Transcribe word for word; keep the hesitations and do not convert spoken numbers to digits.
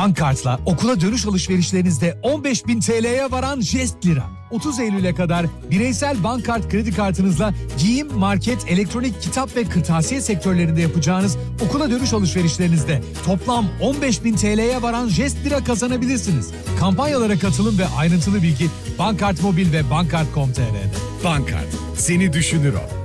Bankkart'la okula dönüş alışverişlerinizde on beş bin T L'ye varan jest lira. otuz Eylül'e kadar bireysel Bankkart kredi kartınızla giyim, market, elektronik, kitap ve kırtasiye sektörlerinde yapacağınız okula dönüş alışverişlerinizde toplam on beş bin T L'ye varan jest lira kazanabilirsiniz. Kampanyalara katılım ve ayrıntılı bilgi Bankkart Mobil ve bankkart nokta com nokta t r'de. Bankkart, seni düşünür o.